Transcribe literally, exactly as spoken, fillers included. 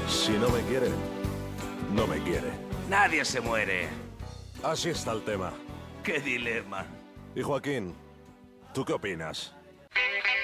Si no me quiere, no me quiere. Nadie se muere. Así está el tema. ¡Qué dilema! Y Joaquín, ¿tú qué opinas?